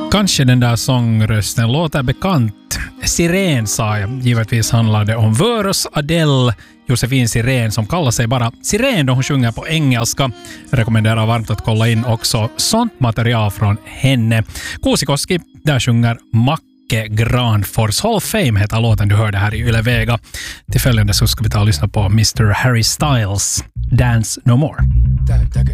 Kanske den där sångrösten låter bekant. Siren sa jag. Givetvis handlar det om Vöros Adele, Josefin Siren, som kallar sig bara Siren då hon sjunger på engelska. Jag rekommenderar varmt att kolla in också sånt material från henne. Kuusikoski, där sjunger Macke Granfors. Hall of Fame heter låten du hörde här i Yle Vega. Till följande så ska vi ta och lyssna på Mr. Harry Styles, Dance No More.